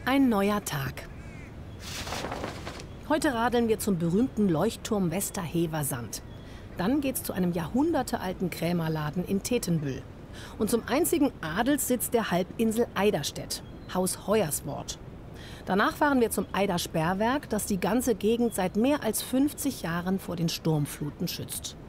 Ein neuer Tag. Heute radeln wir zum berühmten Leuchtturm Westerhever Sand. Dann geht's zu einem jahrhundertealten Krämerladen in Tetenbüll. Und zum einzigen Adelssitz der Halbinsel Eiderstedt, Haus Hoyerswort. Danach fahren wir zum Eidersperrwerk, das die ganze Gegend seit mehr als 50 Jahren vor den Sturmfluten schützt.